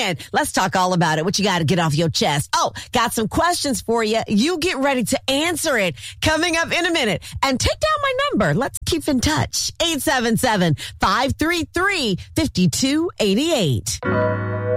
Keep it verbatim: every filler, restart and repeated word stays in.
in. Let's talk all about it. What you got to get off your chest. Oh, got some questions for you. You get ready to answer it coming up in a minute. And take down my number. Let's keep in touch. eight seven seven, five three three, five two eight eight.